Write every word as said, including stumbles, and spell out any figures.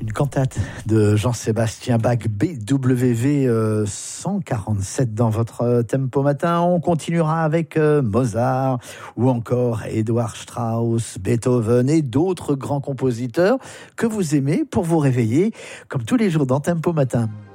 une cantate de Jean-Sébastien Bach, B W V euh, cent quarante-sept dans votre tempo matin. On continuera avec euh, Mozart ou encore Edouard Strauss, Beethoven et d'autres grands compositeurs que vous aimez pour vous réveiller comme tous les jours dans Tempo Matin.